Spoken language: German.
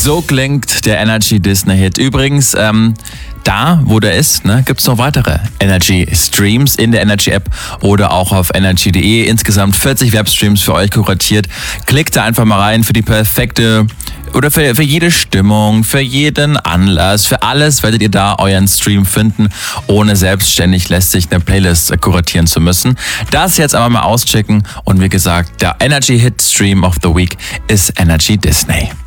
So klingt der Energy Disney Hit. Übrigens, da, wo der ist, gibt es noch weitere Energy Streams in der Energy App oder auch auf energy.de. Insgesamt 40 Webstreams für euch kuratiert. Klickt da einfach mal rein für die perfekte oder für jede Stimmung, für jeden Anlass, für alles werdet ihr da euren Stream finden, ohne selbstständig lästig eine Playlist kuratieren zu müssen. Das jetzt aber mal auschecken und wie gesagt, der Energy Hit Stream of the Week ist Energy Disney.